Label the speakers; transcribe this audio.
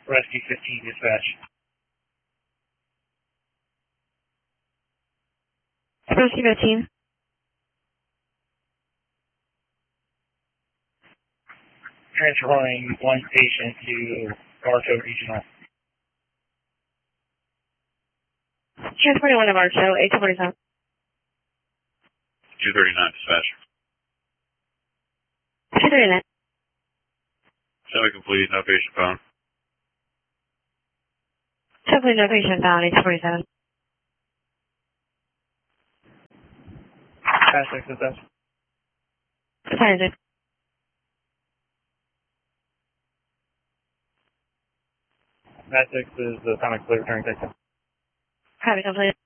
Speaker 1: Rescue 15 dispatch.
Speaker 2: Rescue 15.
Speaker 1: Transferring one patient to Bartow Regional.
Speaker 2: Transporting one of our show, 847.
Speaker 3: 239 dispatch.
Speaker 2: 239.
Speaker 3: Semi complete, no patient phone.
Speaker 2: Simply no patient found, 847.
Speaker 1: Pass 6 dispatch.
Speaker 2: Sorry,
Speaker 1: Pass 6 is the atomic clear returning text.
Speaker 2: Copy, complete.